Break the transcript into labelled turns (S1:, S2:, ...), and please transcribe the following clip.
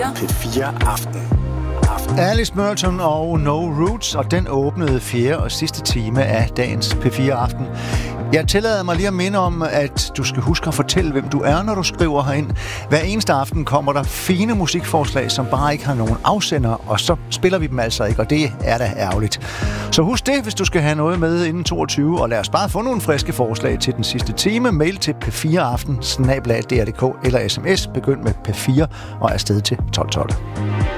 S1: P4 Aften.
S2: Alice Merton og No Roots, og den åbnede 4. og sidste time af dagens P4 Aften. Jeg tillader mig lige at minde om, at du skal huske at fortælle, hvem du er, når du skriver herind. Hver eneste aften kommer der fine musikforslag, som bare ikke har nogen afsender, og så spiller vi dem altså ikke, og det er da ærgerligt. Så husk det, hvis du skal have noget med inden 22, og lad os bare få nogle friske forslag til den sidste time. Mail til p4aften@dr.dk eller sms, begynd med P4 og afsted til 1212.